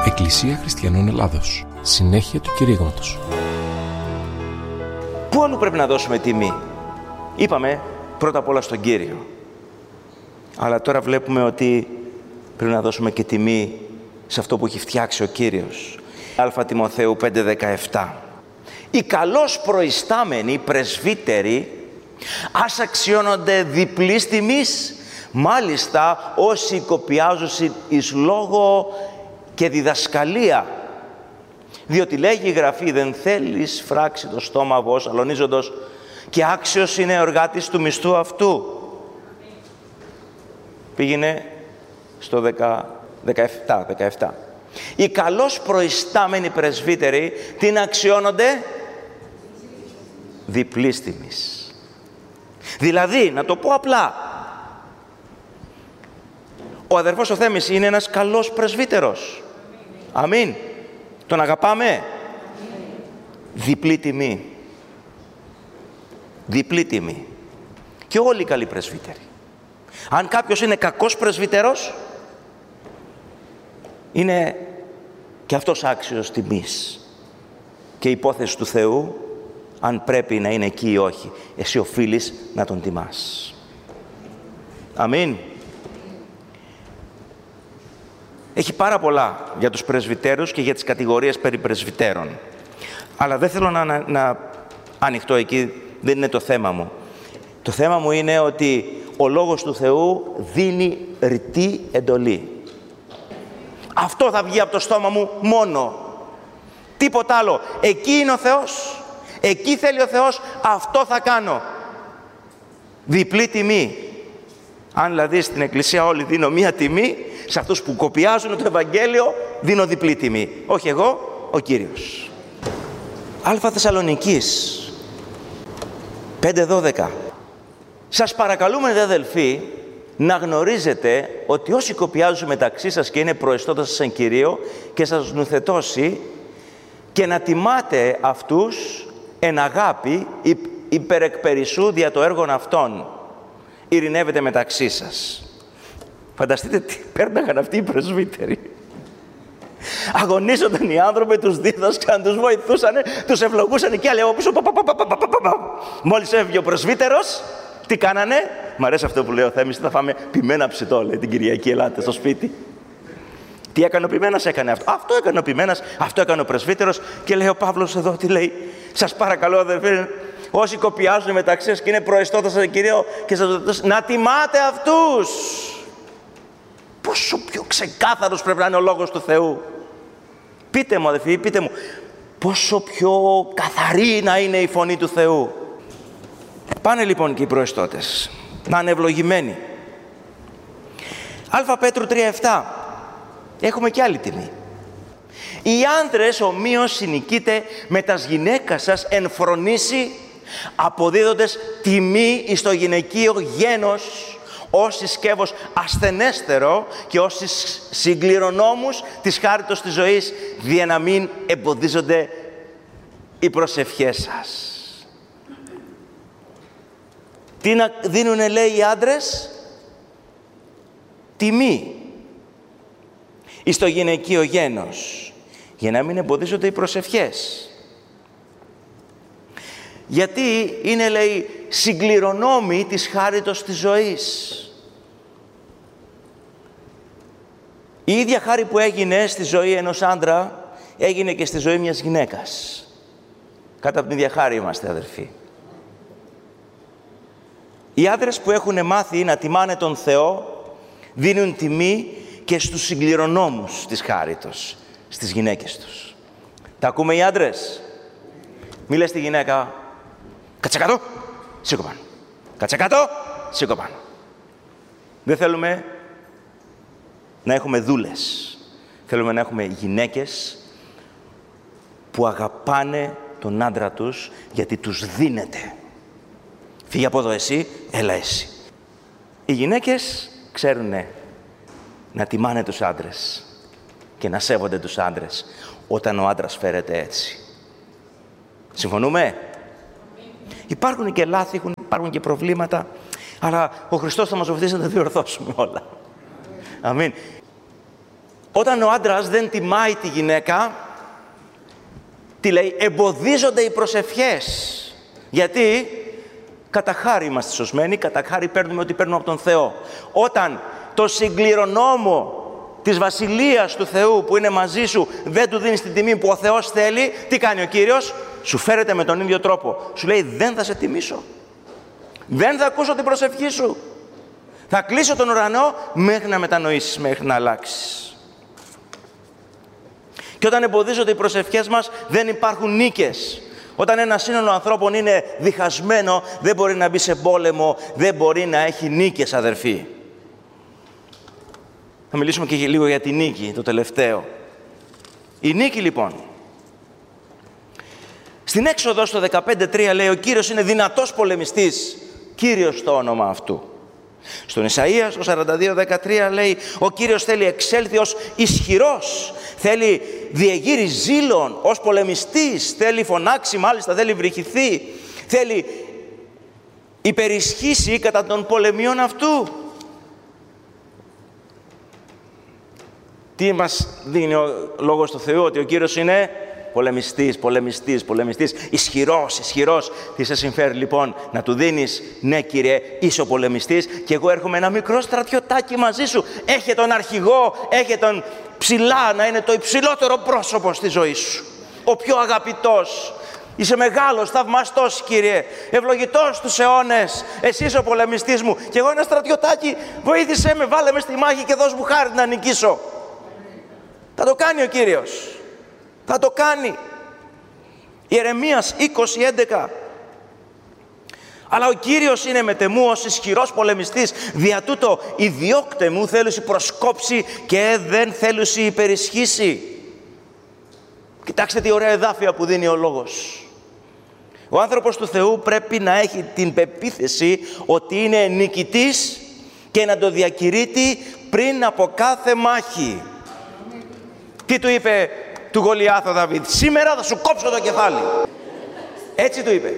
Εκκλησία Χριστιανών Ελλάδος. Συνέχεια του κηρύγματος. Πού αλλού πρέπει να δώσουμε τιμή? Είπαμε πρώτα απ' όλα στον Κύριο. Αλλά τώρα βλέπουμε ότι πρέπει να δώσουμε και τιμή σε αυτό που έχει φτιάξει ο Κύριος. Α Τιμοθέου 5:17. Οι καλώς προϊστάμενοι πρεσβύτεροι ας αξιώνονται διπλής τιμής, μάλιστα όσοι κοπιάζουν εις λόγο και διδασκαλία. Διότι λέγει η Γραφή, δεν θέλεις φράξει το στόμα βος αλωνίζοντος, και άξιος είναι εργάτης του μισθού αυτού. Πήγαινε στο 17. Οι καλώς προϊστάμενοι πρεσβύτεροι την αξιώνονται διπλής τιμής. Δηλαδή, να το πω απλά, ο αδερφός ο Θέμης είναι ένας καλός πρεσβύτερος. Αμήν. Τον αγαπάμε. Διπλή τιμή. Διπλή τιμή. Και όλοι οι καλοί πρεσβύτεροι. Αν κάποιος είναι κακός πρεσβύτερος, είναι και αυτός άξιος τιμής. Και η υπόθεση του Θεού, αν πρέπει να είναι εκεί ή όχι, εσύ οφείλεις να τον τιμάς. Αμήν. Έχει πάρα πολλά για τους πρεσβυτέρους και για τις κατηγορίες περί πρεσβυτέρων. Αλλά δεν θέλω να ανοιχτώ εκεί, δεν είναι το θέμα μου. Το θέμα μου είναι ότι ο Λόγος του Θεού δίνει ρητή εντολή. Αυτό θα βγει από το στόμα μου μόνο. Τίποτα άλλο. Εκεί είναι ο Θεός. Εκεί θέλει ο Θεός. Αυτό θα κάνω. Διπλή τιμή. Αν δηλαδή στην Εκκλησία όλοι δίνω μία τιμή, σε αυτούς που κοπιάζουν το Ευαγγέλιο δίνω διπλή τιμή. Όχι εγώ, ο Κύριος. Α Θεσσαλονικής 5:12. Σας παρακαλούμε, δε αδελφοί, να γνωρίζετε ότι όσοι κοπιάζουν μεταξύ σας και είναι προεστώτας σας εν Κυρίω και σας νουθετώσει, και να τιμάτε αυτούς εν αγάπη υπερεκπερισσού δια το έργον αυτών. Ειρηνεύετε μεταξύ σας. Φανταστείτε τι πέρναγαν αυτοί οι πρεσβύτεροι. Αγωνίζονταν οι άνθρωποι, τους δίδασκαν, τους βοηθούσαν, τους ευλογούσαν και άλλοι από πίσω. Μόλις έφυγε ο πρεσβύτερος, τι κάνανε? Μ' αρέσει αυτό που λέει ο Θέμης, θα φάμε πιμένα ψητό, λέει την Κυριακή, ελάτε στο σπίτι. Τι έκανε ο ποιμένας? Έκανε αυτό. Αυτό έκανε ο ποιμένας, αυτό έκανε ο πρεσβύτερος. Και λέει ο Παύλος εδώ, τι λέει? Σας παρακαλώ, αδερφοί, όσοι κοπιάζουν μεταξύ σας και είναι προεστώτας στον Κύριο και σας δώσουν, να τιμάτε αυτούς. Πόσο πιο ξεκάθαρος πρέπει να είναι ο Λόγος του Θεού. Πείτε μου, αδερφοί, πείτε μου, πόσο πιο καθαρή να είναι η φωνή του Θεού. Πάνε λοιπόν και οι προεστώτες να είναι ευλογημένοι. Α Πέτρου 3:7. Έχουμε και άλλη τιμή. Οι άντρες ομοίως συνοικείτε με τας γυναίκας σας εν φρονήσει, αποδίδοντες τιμή εις το γυναικείο γένος, όσοι σκεύος ασθενέστερο και όσοι συγκληρονόμους της χάριτος της ζωής, δια να μην εμποδίζονται οι προσευχές σας. Τι να δίνουνε, λέει, οι άντρες? Τιμή εις το γυναικείο γένος, για να μην εμποδίζονται οι προσευχές. Γιατί είναι, λέει, συγκληρονόμοι της χάριτος της ζωής. Η ίδια χάρη που έγινε στη ζωή ενός άντρα, έγινε και στη ζωή μιας γυναίκας. Κάτω από την ίδια χάρη είμαστε, αδερφοί. Οι άντρες που έχουν μάθει να τιμάνε τον Θεό, δίνουν τιμή και στους συγκληρονόμους της χάριτος, στις γυναίκες τους. Τα ακούμε οι άντρες? Μη λες στη γυναίκα, κάτσε κάτω, σήκω πάνω. Κάτσε κάτω, σήκω πάνω. Δεν θέλουμε να έχουμε δούλες. Θέλουμε να έχουμε γυναίκες που αγαπάνε τον άντρα τους γιατί τους δίνεται. Φύγε από εδώ εσύ, έλα εσύ. Οι γυναίκες ξέρουνε να τιμάνε τους άντρες και να σέβονται τους άντρες όταν ο άντρας φέρεται έτσι. Συμφωνούμε? Υπάρχουν και λάθη, υπάρχουν και προβλήματα, αλλά ο Χριστός θα μας βοηθήσει να τα διορθώσουμε όλα. Αμήν. Όταν ο άντρας δεν τιμάει τη γυναίκα, τι λέει? Εμποδίζονται οι προσευχές. Γιατί? Κατά χάρη είμαστε σωσμένοι, κατά χάρη παίρνουμε ό,τι παίρνουμε από τον Θεό. Όταν το συγκληρονόμο της Βασιλείας του Θεού που είναι μαζί σου δεν του δίνεις την τιμή που ο Θεός θέλει, τι κάνει ο Κύριος? Σου φέρεται με τον ίδιο τρόπο. Σου λέει, δεν θα σε τιμήσω. Δεν θα ακούσω την προσευχή σου. Θα κλείσω τον ουρανό μέχρι να μετανοήσεις, μέχρι να αλλάξεις. Και όταν εμποδίζονται οι προσευχές μας, δεν υπάρχουν νίκες. Όταν ένα σύνολο ανθρώπων είναι διχασμένο, δεν μπορεί να μπει σε πόλεμο, δεν μπορεί να έχει νίκες, αδερφοί. Θα μιλήσουμε και λίγο για τη νίκη, το τελευταίο. Η νίκη, λοιπόν. Στην Έξοδο, στο 15:3, λέει, ο Κύριος είναι δυνατός πολεμιστής, Κύριος το όνομα αυτού. Στον Ισαΐα, στο 42:13, λέει, ο Κύριος θέλει εξέλθει ως ισχυρός, θέλει διεγείρει ζήλων, ως πολεμιστής, θέλει φωνάξει, μάλιστα θέλει βρυχηθεί, θέλει υπερισχύσει κατά των πολεμίων αυτού. Τι μας δίνει ο Λόγος του Θεού? Ότι ο Κύριος είναι πολεμιστής, ισχυρός. Τι σε συμφέρει λοιπόν να του δίνεις? Ναι, Κύριε, είσαι ο πολεμιστής και εγώ έρχομαι ένα μικρό στρατιωτάκι μαζί σου. Έχε τον αρχηγό, έχε τον ψηλά, να είναι το υψηλότερο πρόσωπο στη ζωή σου. Ο πιο αγαπητός. Είσαι μεγάλος, θαυμαστός, Κύριε, ευλογητός στους αιώνες. Εσύ είσαι ο πολεμιστής μου και εγώ ένα στρατιωτάκι, βοήθησέ με, βάλε με στη μάχη και δώσ' μου χάρη να νικήσω. Θα το κάνει ο Κύριος. Θα το κάνει. Ιερεμίας 20:11. Αλλά ο Κύριος είναι μετεμού ως ισχυρός πολεμιστής. Δια τούτο η διώκτε μου θέλουσι προσκόψει και δεν θέλουσι υπερισχύσει. Κοιτάξτε τι ωραία εδάφια που δίνει ο Λόγος. Ο άνθρωπος του Θεού πρέπει να έχει την πεποίθηση ότι είναι νικητής και να το διακηρύττει πριν από κάθε μάχη. Τι του είπε του Γολιάθ ο Δαβίδ? Σήμερα θα σου κόψω το κεφάλι. Έτσι του είπε.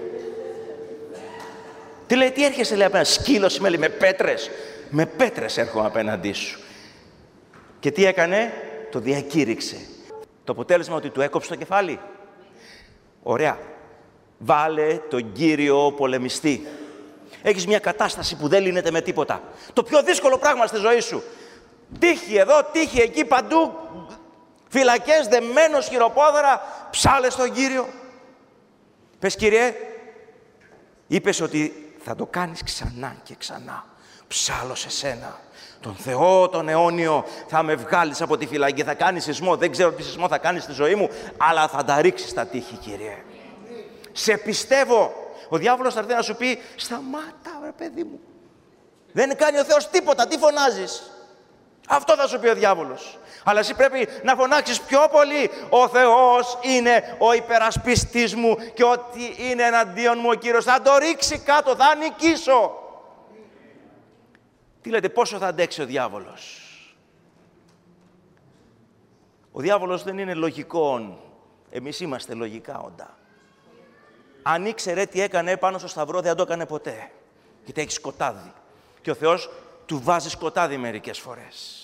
Τι λέει? Τι έρχεσαι, λέει, απέναντι? Σκύλος είμαι, λέει, με πέτρες. Με πέτρες έρχομαι απέναντί σου. Και τι έκανε? Το διακήρυξε. Το αποτέλεσμα ότι του έκοψε το κεφάλι. Ωραία. Βάλε τον Κύριο πολεμιστή. Έχεις μια κατάσταση που δεν λύνεται με τίποτα. Το πιο δύσκολο πράγμα στη ζωή σου. Τύχη εδώ, τύχη εκεί, παντού. Φυλακές, δεμένος, χειροπόδαρα. Ψάλε στον Κύριο. Πες, Κύριε, είπες ότι θα το κάνεις ξανά και ξανά. Ψάλω σε σένα. Τον Θεό, τον αιώνιο, θα με βγάλεις από τη φυλακή. Θα κάνεις σεισμό. Δεν ξέρω τι σεισμό θα κάνεις στη ζωή μου, αλλά θα τα ρίξεις τα τείχη, Κύριε. Σε πιστεύω. Ο διάβολος θα έρθει να σου πει, σταμάτα, ρε παιδί μου. Δεν κάνει ο Θεός τίποτα. Τι φωνάζεις? Αυτό θα σου πει ο διάβολος. Αλλά εσύ πρέπει να φωνάξεις πιο πολύ. Ο Θεός είναι ο υπερασπιστής μου και ό,τι είναι εναντίον μου ο Κύριος θα το ρίξει κάτω, θα νικήσω. Τι λέτε, πόσο θα αντέξει ο διάβολος? Ο διάβολος δεν είναι λογικό. Εμείς είμαστε λογικά όντα. Αν ήξερε τι έκανε πάνω στο σταυρό, δεν το έκανε ποτέ. Γιατί έχει σκοτάδι. Και ο Θεός του βάζει σκοτάδι μερικές φορές.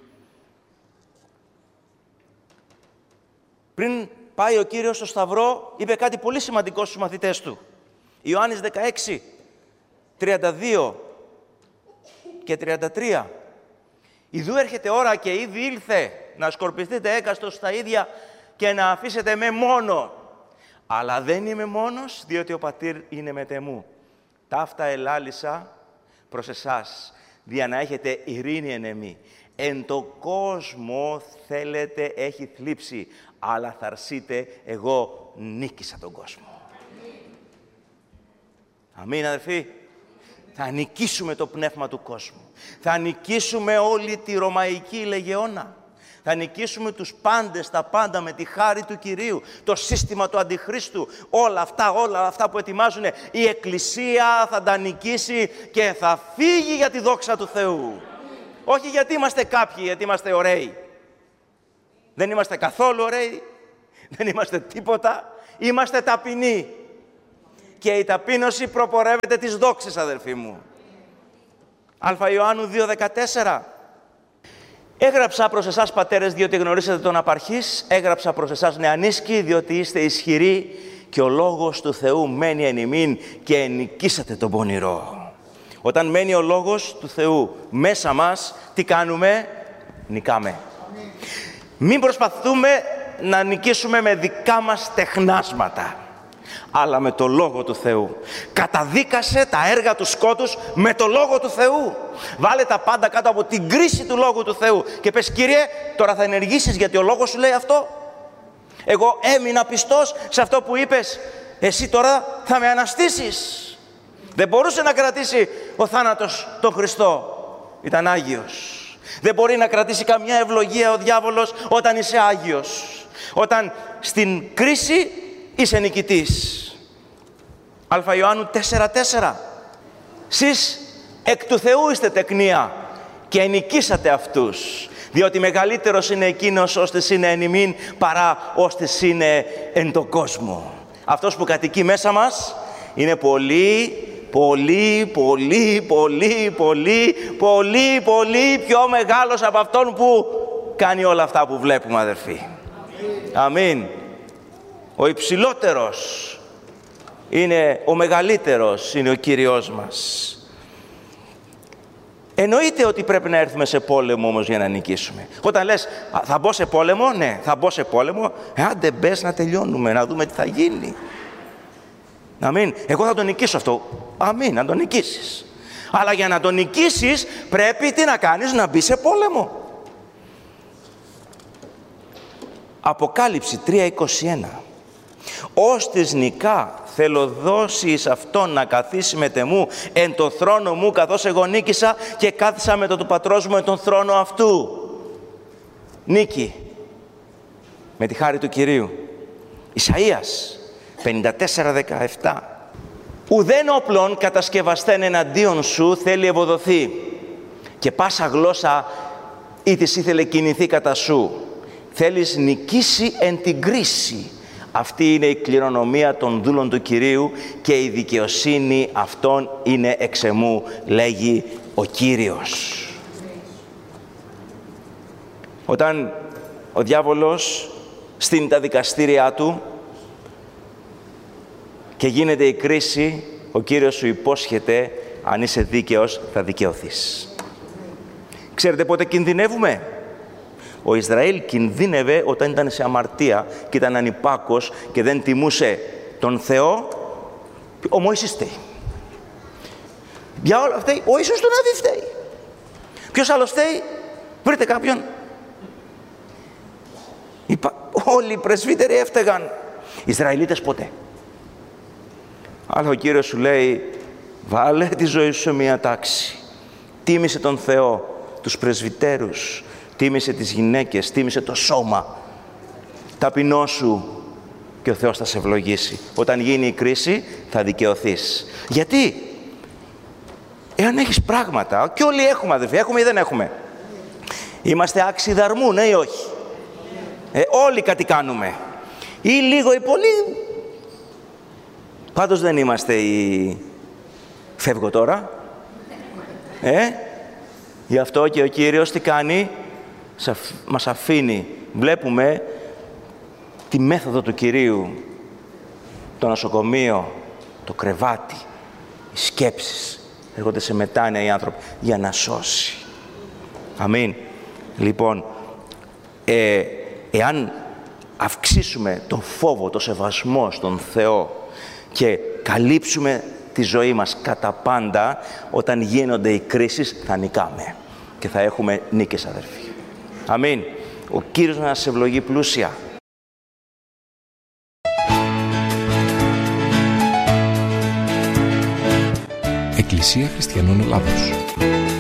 Πριν πάει ο Κύριος στο σταυρό, είπε κάτι πολύ σημαντικό στους μαθητές του. Ιωάννης 16, 32 και 33. Ιδού έρχεται ώρα και ήδη ήλθε να σκορπιστείτε έκαστος στα ίδια και να αφήσετε με μόνο. Αλλά δεν είμαι μόνος, διότι ο Πατήρ είναι μετεμού. Ταύτα ελάλησα προς εσάς, δια να έχετε ειρήνη εν εμεί. Εν το κόσμο θέλετε έχει θλίψη, αλλά θα αρσείτε, εγώ νίκησα τον κόσμο. Αμήν, αδερφοί. Θα νικήσουμε το πνεύμα του κόσμου. Θα νικήσουμε όλη τη Ρωμαϊκή Λεγεώνα. Θα νικήσουμε τους πάντες, τα πάντα με τη χάρη του Κυρίου. Το σύστημα του Αντιχρίστου, όλα αυτά που ετοιμάζουν, η Εκκλησία θα τα νικήσει και θα φύγει για τη δόξα του Θεού. Όχι γιατί είμαστε κάποιοι, γιατί είμαστε ωραίοι. Δεν είμαστε καθόλου ωραίοι. Δεν είμαστε τίποτα. Είμαστε ταπεινοί. Και η ταπείνωση προπορεύεται τις δόξες, αδελφοί μου. Α Ιωάννου 2:14. Έγραψα προς εσάς πατέρες, διότι γνωρίσατε τον απαρχής. Έγραψα προς εσάς νεανίσκοι, διότι είστε ισχυροί και ο λόγος του Θεού μένει εν ημίν και ενοικήσατε τον πονηρό. Όταν μένει ο λόγος του Θεού μέσα μας, τι κάνουμε? Νικάμε. Μην προσπαθούμε να νικήσουμε με δικά μας τεχνάσματα, αλλά με το Λόγο του Θεού. Καταδίκασε τα έργα του σκότους με το Λόγο του Θεού. Βάλε τα πάντα κάτω από την κρίση του Λόγου του Θεού και πες, Κύριε, τώρα θα ενεργήσεις γιατί ο Λόγος σου λέει αυτό. Εγώ έμεινα πιστός σε αυτό που είπες. Εσύ τώρα θα με αναστήσεις. Δεν μπορούσε να κρατήσει ο θάνατος τον Χριστό. Ήταν Άγιος. Δεν μπορεί να κρατήσει καμιά ευλογία ο διάβολος όταν είσαι Άγιος. Όταν στην κρίση είσαι νικητής. Α Ιωάννου 4:4. Σεις εκ του Θεού είστε τεκνία και ενικήσατε αυτούς. Διότι μεγαλύτερος είναι εκείνος ώστες είναι εν ημίν παρά ώστες είναι εν τον κόσμο. Αυτός που κατοικεί μέσα μας είναι πολύ πιο μεγάλος από αυτόν που κάνει όλα αυτά που βλέπουμε, αδερφοί. Αμήν. Ο υψηλότερος είναι, ο μεγαλύτερος είναι ο Κύριος μας. Εννοείται ότι πρέπει να έρθουμε σε πόλεμο όμως για να νικήσουμε. Όταν λες, θα μπω σε πόλεμο, ναι, θα μπω σε πόλεμο, άντε μπες να τελειώνουμε, να δούμε τι θα γίνει. Αμήν. Εγώ θα τον νικήσω αυτό. Αμήν, να τον νικήσεις. Αλλά για να τον νικήσεις πρέπει τι να κάνεις? Να μπει σε πόλεμο. Αποκάλυψη 3:21. Ώστις νικά θέλω δώσει εις αυτόν να καθίσει μετεμού εν το θρόνο μου, καθώς εγώ νίκησα και κάθισα με το του πατρός μου εν τον θρόνο αυτού. Νίκη με τη χάρη του Κυρίου. Ισαΐας 54:17. Ουδέν όπλων κατασκευαστέν εναντίον σου θέλει ευωδοθεί και πάσα γλώσσα ή της ήθελε κινηθεί κατά σου. Θέλεις νικήσει εν την κρίση. Αυτή είναι η κληρονομία των δούλων του Κυρίου και η δικαιοσύνη αυτών είναι εξ εμού, λέγει ο Κύριος. Όταν ο διάβολος στείνει τα δικαστήριά του και γίνεται η κρίση, ο Κύριος σου υπόσχεται, αν είσαι δίκαιος θα δικαιωθείς. Ξέρετε πότε κινδυνεύουμε? Ο Ισραήλ κινδύνευε όταν ήταν σε αμαρτία και ήταν ανυπάκος και δεν τιμούσε τον Θεό. Ο Μωυσής φταίει. Για όλα αυτά, ο Ιησούς του Ναβί φταίει. Ποιος άλλος φταίει? Βρείτε κάποιον. Όλοι οι πρεσβύτεροι έφταιγαν. Οι Ισραηλίτες ποτέ. Αλλά ο Κύριος σου λέει, βάλε τη ζωή σου σε μία τάξη. Τίμησε τον Θεό, τους πρεσβυτέρους, τίμησε τις γυναίκες, τίμησε το σώμα. Ταπεινώσου και ο Θεός θα σε ευλογήσει. Όταν γίνει η κρίση θα δικαιωθείς. Γιατί? Εάν έχεις πράγματα, και όλοι έχουμε αδελφοί, έχουμε ή δεν έχουμε? Είμαστε άξιοι δαρμού, ναι ή όχι? Όλοι κάτι κάνουμε. Ή λίγο ή πολύ. Πάντως δεν είμαστε οι... Φεύγω τώρα. Γι' αυτό και ο Κύριος τι κάνει? Μας αφήνει. Βλέπουμε τη μέθοδο του Κυρίου. Το νοσοκομείο, το κρεβάτι, οι σκέψεις. Έρχονται σε μετάνοια οι άνθρωποι για να σώσει. Αμήν. Λοιπόν, εάν αυξήσουμε τον φόβο, το σεβασμό στον Θεό και καλύψουμε τη ζωή μας κατά πάντα, όταν γίνονται οι κρίσεις θα νικάμε και θα έχουμε νίκες, αδερφοί. Αμήν. Ο Κύριος να σας ευλογεί πλούσια. Εκκλησία Χριστιανών Ελλάδος.